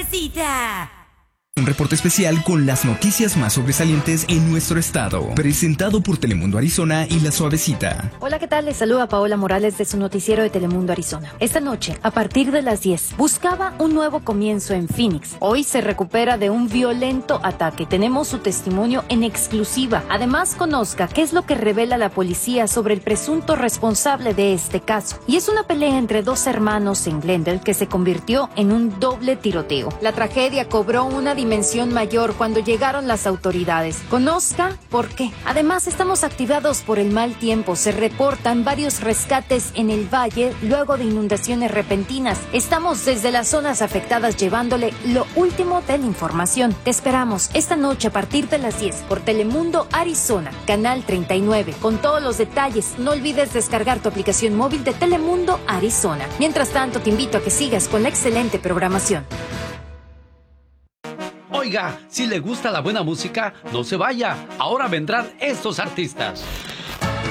suavecita. Un reporte especial con las noticias más sobresalientes en nuestro estado, presentado por Telemundo Arizona y La Suavecita. Hola, ¿qué tal? Les saluda Paola Morales de su noticiero de Telemundo Arizona. Esta noche, a partir de las 10, buscaba un nuevo comienzo en Phoenix. Hoy se recupera de un violento ataque. Tenemos su testimonio en exclusiva. Además, conozca qué es lo que revela la policía sobre el presunto responsable de este caso. Y es una pelea entre dos hermanos en Glendale que se convirtió en un doble tiroteo. La tragedia cobró una dimensión mayor cuando llegaron las autoridades. Conozca por qué. Además, estamos activados por el mal tiempo. Se reportan varios rescates en el valle luego de inundaciones repentinas. Estamos desde las zonas afectadas llevándole lo último de la información. Te esperamos esta noche a partir de las 10 por Telemundo Arizona, canal 39. Con todos los detalles, no olvides descargar tu aplicación móvil de Telemundo Arizona. Mientras tanto, te invito a que sigas con la excelente programación. Oiga, si le gusta la buena música, no se vaya. Ahora vendrán estos artistas.